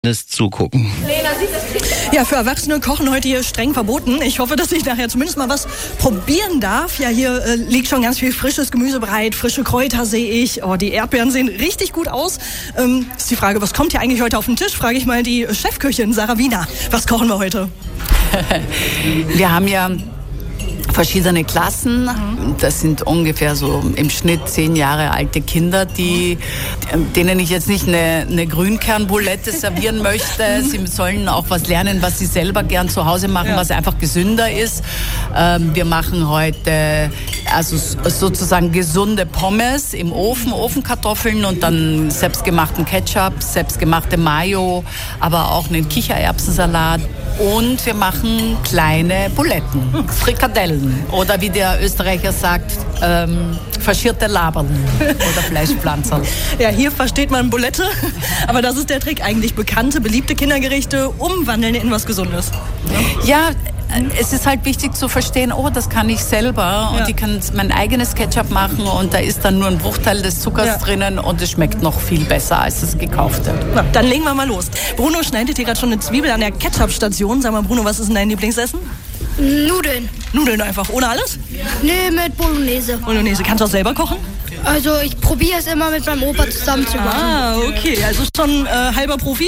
zugucken. Ja, für Erwachsene kochen heute hier streng verboten. Ich hoffe, dass ich nachher zumindest mal was probieren darf. Ja, hier liegt schon ganz viel frisches Gemüse bereit, frische Kräuter sehe ich. Oh, die Erdbeeren sehen richtig gut aus. Ist die Frage, was kommt hier eigentlich heute auf den Tisch? Frage ich mal die Chefköchin Sarah Wiener. Was kochen wir heute? Wir haben ja verschiedene Klassen. Das sind ungefähr so im Schnitt 10 Jahre alte Kinder, denen ich jetzt nicht eine Grünkernbulette servieren möchte. Sie sollen auch was lernen, was sie selber gern zu Hause machen, was einfach gesünder ist. Wir machen heute also sozusagen gesunde Pommes im Ofen, Ofenkartoffeln und dann selbstgemachten Ketchup, selbstgemachte Mayo, aber auch einen Kichererbsensalat. Und wir machen kleine Buletten, Frikadellen oder wie der Österreicher sagt, faschierte Laberl oder Fleischpflanzerl. Ja, hier versteht man Bulette, aber das ist der Trick. Eigentlich bekannte, beliebte Kindergerichte umwandeln in was Gesundes. Ja, es ist halt wichtig zu verstehen, das kann ich selber und ich kann mein eigenes Ketchup machen und da ist dann nur ein Bruchteil des Zuckers drinnen und es schmeckt noch viel besser als das gekaufte. Na, dann legen wir mal los. Bruno schneidet hier gerade schon eine Zwiebel an der Ketchup-Station. Sag mal, Bruno, was ist denn dein Lieblingsessen? Nudeln. Nudeln einfach, ohne alles? Nee, mit Bolognese. Bolognese. Kannst du auch selber kochen? Also ich probiere es immer mit meinem Opa zusammen zu machen. Ah, okay, also schon halber Profi.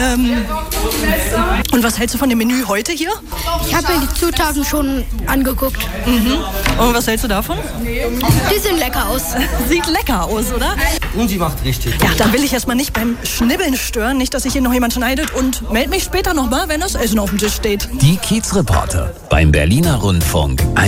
Und was hältst du von dem Menü heute hier? Ich habe mir die Zutaten schon angeguckt. Und was hältst du davon? Die sehen lecker aus. Sieht lecker aus, oder? Und sie macht richtig. Ja, dann will ich erstmal nicht beim Schnibbeln stören, nicht, dass sich hier noch jemand schneidet und melde mich später nochmal, wenn das Essen auf dem Tisch steht. Die Kiezreporter beim Berliner Rundfunk.